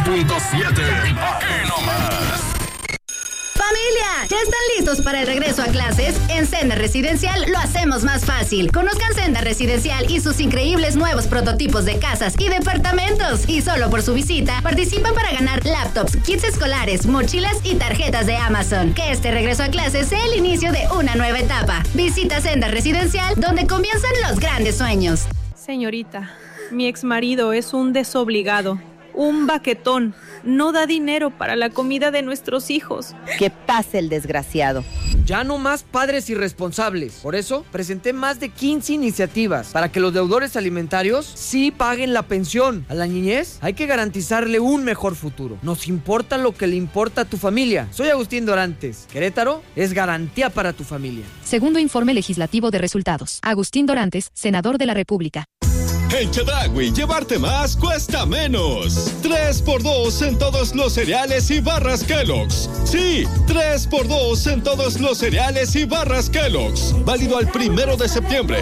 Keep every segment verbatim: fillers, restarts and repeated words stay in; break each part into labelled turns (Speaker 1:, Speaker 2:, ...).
Speaker 1: punto siete. Aquí nomás.
Speaker 2: ¡Familia! ¿Ya están listos para el regreso a clases? En Senda Residencial lo hacemos más fácil. Conozcan Senda Residencial y sus increíbles nuevos prototipos de casas y departamentos. Y solo por su visita, participan para ganar laptops, kits escolares, mochilas y tarjetas de Amazon. Que este regreso a clases sea el inicio de una nueva etapa. Visita Senda Residencial, donde comienzan los grandes sueños.
Speaker 3: Señorita, mi exmarido es un desobligado, un baquetón. No da dinero para la comida de nuestros hijos.
Speaker 4: Que pase el desgraciado.
Speaker 5: Ya no más padres irresponsables. Por eso, presenté más de quince iniciativas para que los deudores alimentarios sí paguen la pensión. A la niñez hay que garantizarle un mejor futuro. Nos importa lo que le importa a tu familia. Soy Agustín Dorantes. Querétaro es garantía para tu familia.
Speaker 6: Segundo informe legislativo de resultados. Agustín Dorantes, senador de la República.
Speaker 7: En Chedraui, llevarte más cuesta menos. tres por dos en todos los cereales y barras Kellogg's. Sí, tres por dos en todos los cereales y barras Kellogg's. Válido al primero de septiembre.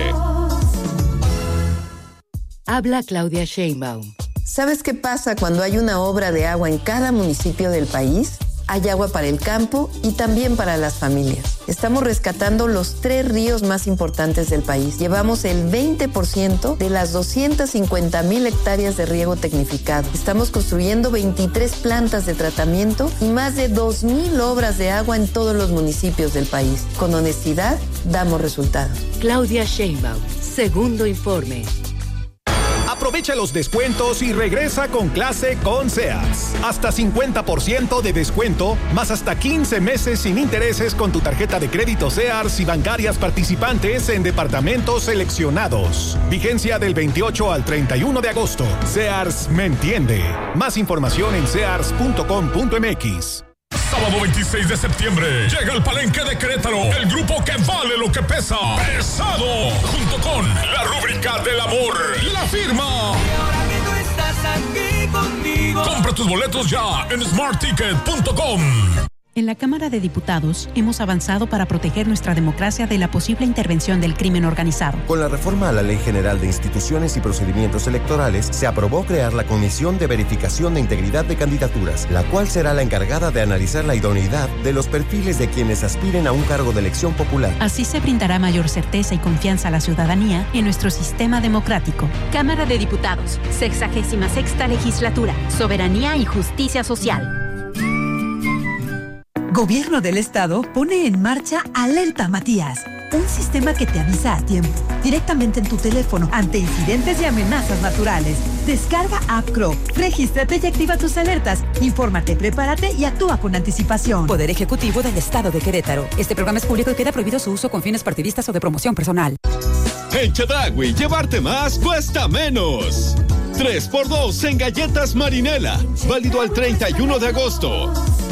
Speaker 8: Habla Claudia Sheinbaum.
Speaker 9: ¿Sabes qué pasa cuando hay una obra de agua en cada municipio del país? Hay agua para el campo y también para las familias. Estamos rescatando los tres ríos más importantes del país. Llevamos el veinte por ciento de las doscientas cincuenta mil hectáreas de riego tecnificado. Estamos construyendo veintitrés plantas de tratamiento y más de dos mil obras de agua en todos los municipios del país. Con honestidad, damos resultados.
Speaker 8: Claudia Sheinbaum, segundo informe.
Speaker 10: Aprovecha los descuentos y regresa con clase con Sears. Hasta cincuenta por ciento de descuento, más hasta quince meses sin intereses con tu tarjeta de crédito Sears y bancarias participantes en departamentos seleccionados. Vigencia del veintiocho al treinta y uno de agosto. Sears me entiende. Más información en sears punto com punto m x.
Speaker 1: Sábado veintiséis de septiembre llega al Palenque de Querétaro el grupo que vale lo que pesa, Pesado, junto con la rúbrica del amor, La Firma.
Speaker 11: Y ahora que tú estás aquí conmigo.
Speaker 1: Compra tus boletos ya en smart ticket punto com.
Speaker 12: En la Cámara de Diputados hemos avanzado para proteger nuestra democracia de la posible intervención del crimen organizado.
Speaker 13: Con la reforma a la Ley General de Instituciones y Procedimientos Electorales, se aprobó crear la Comisión de Verificación de Integridad de Candidaturas, la cual será la encargada de analizar la idoneidad de los perfiles de quienes aspiren a un cargo de elección popular.
Speaker 12: Así se brindará mayor certeza y confianza a la ciudadanía en nuestro sistema democrático.
Speaker 14: Cámara de Diputados, sexagésima sexta legislatura, Soberanía y Justicia Social.
Speaker 15: Gobierno del Estado pone en marcha Alerta Matías, un sistema que te avisa a tiempo, directamente en tu teléfono, ante incidentes y amenazas naturales. Descarga App Crow, regístrate y activa tus alertas. Infórmate, prepárate y actúa con anticipación.
Speaker 16: Poder Ejecutivo del Estado de Querétaro. Este programa es público y queda prohibido su uso con fines partidistas o de promoción personal.
Speaker 7: En Chedraui, llevarte más cuesta menos. tres por dos en galletas Marinela. Válido al treinta y uno de agosto.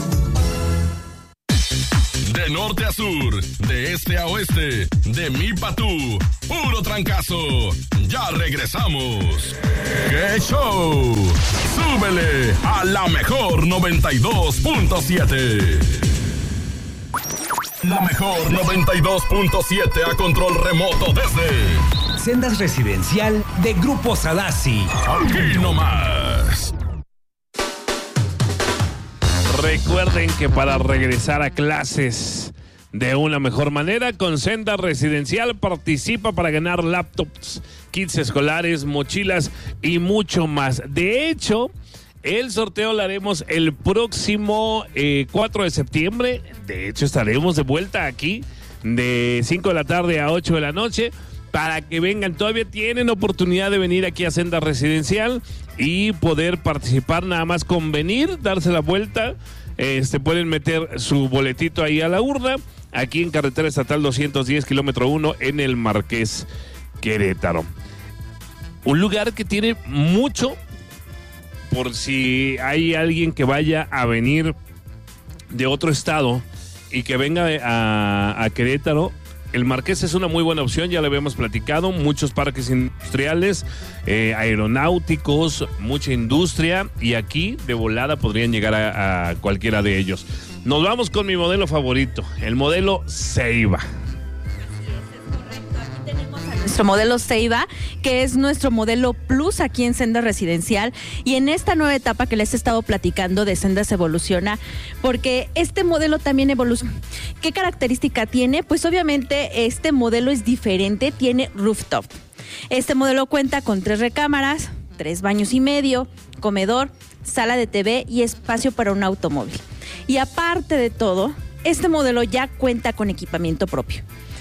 Speaker 1: De norte a sur, de este a oeste, de mi pa' tú, puro trancazo. Ya regresamos. ¡Qué show! ¡Súbele a la mejor noventa y dos punto siete! La mejor noventa y dos punto siete a control remoto desde
Speaker 17: Sendas Residencial de Grupo Sadasi.
Speaker 1: Aquí nomás.
Speaker 18: Recuerden que para regresar a clases de una mejor manera, con Senda Residencial participa para ganar laptops, kits escolares, mochilas y mucho más. De hecho, el sorteo lo haremos el próximo eh, cuatro de septiembre. De hecho, estaremos de vuelta aquí de cinco de la tarde a ocho de la noche. Para que vengan, todavía tienen oportunidad de venir aquí a Senda Residencial y poder participar, nada más con venir, darse la vuelta. Este, pueden meter su boletito ahí a la urna, aquí en Carretera Estatal doscientos diez, kilómetro uno, en el Marqués Querétaro. Un lugar que tiene mucho, por si hay alguien que vaya a venir de otro estado y que venga a, a Querétaro. El Marqués es una muy buena opción, ya lo habíamos platicado, muchos parques industriales, eh, aeronáuticos, mucha industria, y aquí de volada podrían llegar a, a cualquiera de ellos. Nos vamos con mi modelo favorito, el modelo Ceiba.
Speaker 3: Así es, es correcto. Aquí tenemos a
Speaker 19: nuestro modelo Ceiba, que es nuestro modelo Plus aquí en Sendas Residencial, y en esta nueva etapa que les he estado platicando de Sendas Evoluciona, porque este modelo también evoluciona. ¿Qué característica tiene? Pues obviamente este modelo es diferente, tiene rooftop. Este modelo cuenta con tres recámaras, tres baños y medio, comedor, sala de T V y espacio para un automóvil. Y aparte de todo, este modelo ya cuenta con equipamiento propio.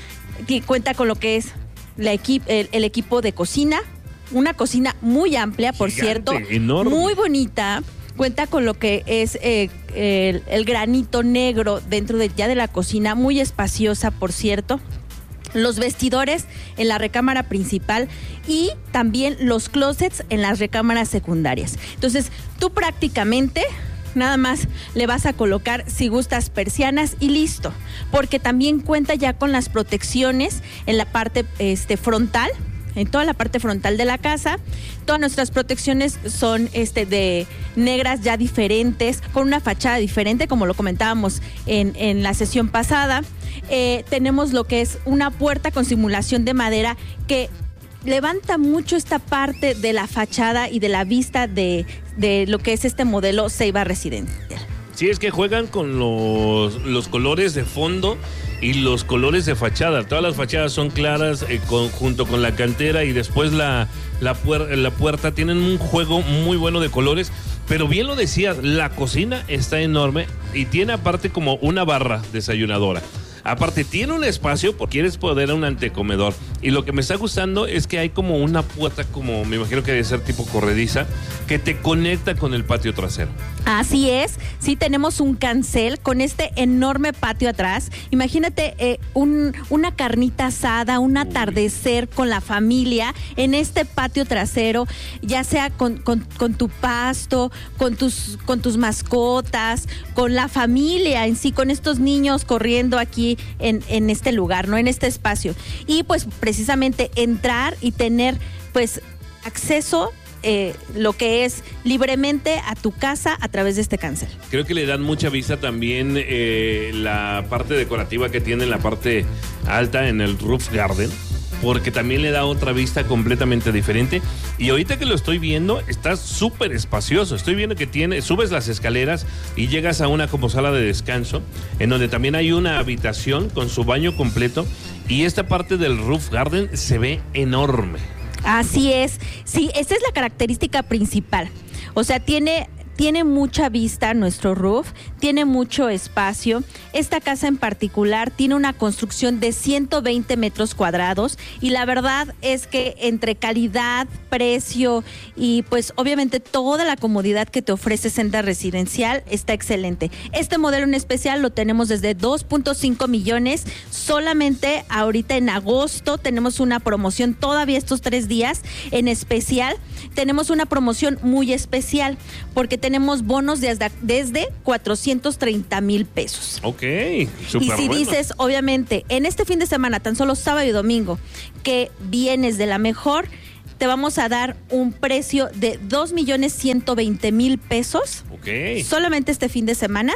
Speaker 19: Cuenta con lo que es la equi- el, el equipo de cocina, una cocina muy amplia, por
Speaker 18: Gigante,
Speaker 19: cierto,
Speaker 18: enorme.
Speaker 19: muy bonita. Cuenta con lo que es eh, el, el granito negro dentro de ya de la cocina, muy espaciosa, por cierto. Los vestidores en la recámara principal y también los closets en las recámaras secundarias. Entonces, tú prácticamente nada más le vas a colocar, si gustas, persianas y listo, porque también cuenta ya con las protecciones en la parte este, frontal, en toda la parte frontal de la casa. Todas nuestras protecciones son este, de negras ya diferentes, con una fachada diferente, como lo comentábamos en, en la sesión pasada. Eh, tenemos lo que es una puerta con simulación de madera que levanta mucho esta parte de la fachada y de la vista de, de lo que es este modelo Ceiba Residencial.
Speaker 18: Sí, es que juegan con los, los colores de fondo y los colores de fachada. Todas las fachadas son claras, eh, con, junto con la cantera, y después la, la, puer, la puerta. Tienen un juego muy bueno de colores. Pero bien lo decías, la cocina está enorme y tiene aparte como una barra desayunadora. Aparte, tiene un espacio porque quieres poder un antecomedor. Y lo que me está gustando es que hay como una puerta, como me imagino que debe ser tipo corrediza, que te conecta con el patio trasero.
Speaker 19: Así es, sí tenemos un cancel con este enorme patio atrás. Imagínate eh, un, una carnita asada, un atardecer con la familia en este patio trasero, ya sea con, con, con tu pasto, con tus, con tus mascotas, con la familia en sí, con estos niños corriendo aquí en, en este lugar, ¿no? En este espacio. Y pues precisamente entrar y tener pues acceso Eh, lo que es libremente a tu casa a través de este cancel.
Speaker 18: Creo que le dan mucha vista también eh, la parte decorativa que tiene en la parte alta en el roof garden, porque también le da otra vista completamente diferente. Y ahorita que lo estoy viendo, está súper espacioso. Estoy viendo que tiene, subes las escaleras y llegas a una como sala de descanso, en donde también hay una habitación con su baño completo, y esta parte del roof garden se ve enorme.
Speaker 19: Así es, sí, esa es la característica principal. O sea, tiene, tiene mucha vista nuestro roof, tiene mucho espacio. Esta casa en particular tiene una construcción de ciento veinte metros cuadrados y la verdad es que entre calidad, precio y pues obviamente toda la comodidad que te ofrece Senda Residencial está excelente. Este modelo en especial lo tenemos desde dos punto cinco millones. Solamente ahorita en agosto tenemos una promoción, todavía estos tres días en especial. Tenemos una promoción muy especial porque tenemos bonos de hasta, desde cuatrocientos treinta mil pesos.
Speaker 18: Ok, súper
Speaker 19: Y si
Speaker 18: bueno.
Speaker 19: dices, obviamente, en este fin de semana, tan solo sábado y domingo, que vienes de la mejor, te vamos a dar un precio de dos millones ciento veinte mil pesos.
Speaker 18: Ok.
Speaker 19: Solamente este fin de semana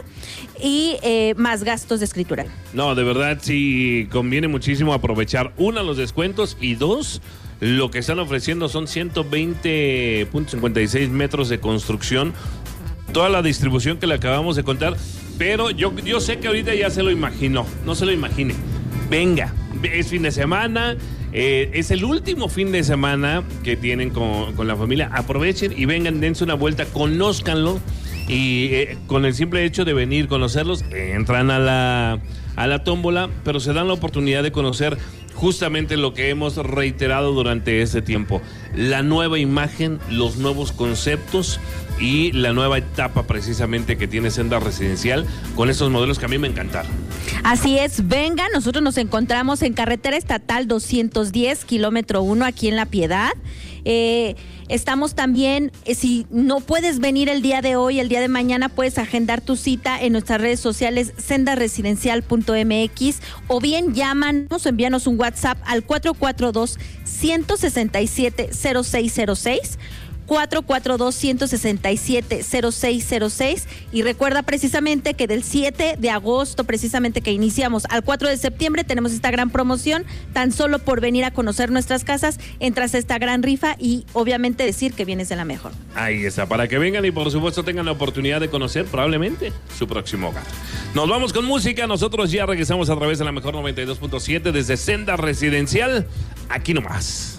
Speaker 19: y eh, más gastos de escritura.
Speaker 18: No, de verdad sí conviene muchísimo aprovechar, una, los descuentos, y dos, lo que están ofreciendo son ciento veinte punto cincuenta y seis metros de construcción, toda la distribución que le acabamos de contar, pero yo, yo sé que ahorita ya se lo imaginó, no se lo imagine. Venga, es fin de semana, eh, es el último fin de semana que tienen con, con la familia, aprovechen y vengan, dense una vuelta, conózcanlo. Y eh, con el simple hecho de venir, conocerlos, entran a la, a la tómbola, pero se dan la oportunidad de conocer justamente lo que hemos reiterado durante este tiempo: la nueva imagen, los nuevos conceptos y la nueva etapa precisamente que tiene Senda Residencial con estos modelos que a mí me encantaron.
Speaker 19: Así es, venga, nosotros nos encontramos en carretera estatal doscientos diez, kilómetro uno, aquí en La Piedad. Eh, estamos también, eh, si no puedes venir el día de hoy, el día de mañana, puedes agendar tu cita en nuestras redes sociales senda residencial punto m x, o bien llámanos o envíanos un WhatsApp al cuatro cuatro dos, uno seis siete, cero seis cero seis, cuatro cuatro dos, uno seis siete, cero seis cero seis. Y recuerda precisamente que del siete de agosto, precisamente que iniciamos, al cuatro de septiembre, tenemos esta gran promoción. Tan solo por venir a conocer nuestras casas, entras a esta gran rifa y obviamente decir que vienes de la mejor.
Speaker 18: Ahí está, para que vengan y por supuesto tengan la oportunidad de conocer probablemente su próximo hogar. Nos vamos con música, nosotros ya regresamos a través de la mejor noventa y dos punto siete desde Senda Residencial, aquí nomás.